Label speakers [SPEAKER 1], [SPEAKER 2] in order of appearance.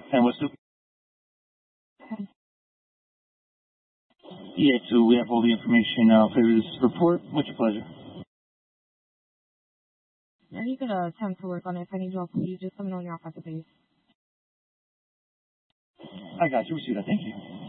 [SPEAKER 1] And what's the... Yeah, so we have all the information for this report. What's your pleasure?
[SPEAKER 2] Are you going to attempt to work on it? If I need help, please just let me know when you're off at the base.
[SPEAKER 1] I got you. Receive that. Thank you.